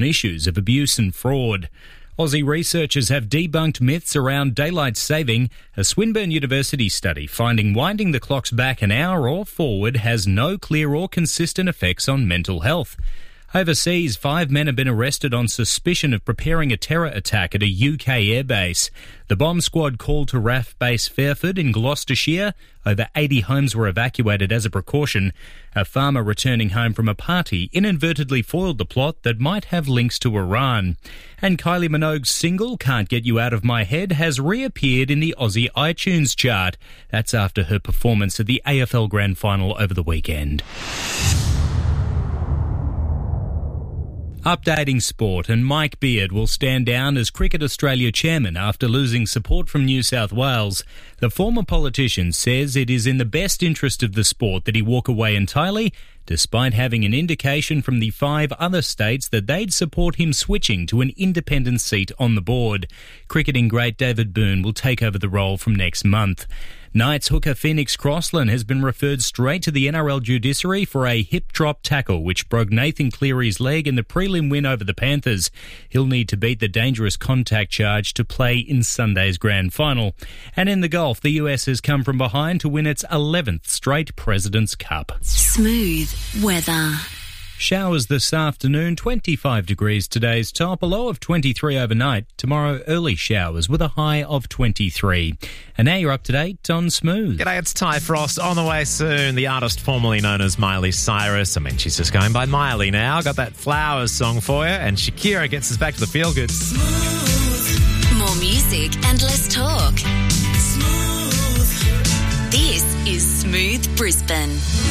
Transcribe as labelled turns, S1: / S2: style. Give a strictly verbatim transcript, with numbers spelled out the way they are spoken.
S1: on issues of abuse and fraud. Aussie researchers have debunked myths around daylight saving. A Swinburne University study finding winding the clocks back an hour or forward has no clear or consistent effects on mental health. Overseas, five men have been arrested on suspicion of preparing a terror attack at a U K airbase. The bomb squad called to R A F base Fairford in Gloucestershire. Over eighty homes were evacuated as a precaution. A farmer returning home from a party inadvertently foiled the plot that might have links to Iran. And Kylie Minogue's single, Can't Get You Out of My Head, has reappeared in the Aussie iTunes chart. That's after her performance at the A F L Grand Final over the weekend. Updating sport, and Mike Beard will stand down as Cricket Australia chairman after losing support from New South Wales. The former politician says it is in the best interest of the sport that he walk away entirely, despite having an indication from the five other states that they'd support him switching to an independent seat on the board. Cricketing great David Boone will take over the role from next month. Knights hooker Phoenix Crossland has been referred straight to the N R L judiciary for a hip drop tackle which broke Nathan Cleary's leg in the prelim win over the Panthers. He'll need to beat the dangerous contact charge to play in Sunday's grand final. And in the golf, the U S has come from behind to win its eleventh straight President's Cup.
S2: Smooth weather.
S1: Showers this afternoon, twenty-five degrees today's top, a low of twenty-three overnight. Tomorrow, early showers with a high of twenty-three. And now you're up to date on Smooth.
S3: G'day, it's Ty Frost. On the way soon, the artist formerly known as Miley Cyrus. I mean, she's just going by Miley now. Got that Flowers song for you. And Shakira gets us back to the feel-good.
S2: Smooth. More music and less talk. Smooth. This is Smooth Brisbane.